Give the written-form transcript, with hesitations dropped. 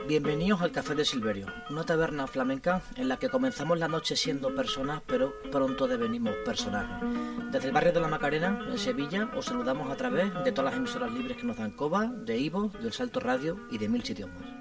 Bienvenidos al Café de Silverio, una taberna flamenca en la que comenzamos la noche siendo personas, pero pronto devenimos personajes. Desde el barrio de la Macarena, en Sevilla, os saludamos a través de todas las emisoras libres que nos dan Cova, de Ivo, del Salto Radio y de 1000 sitios más.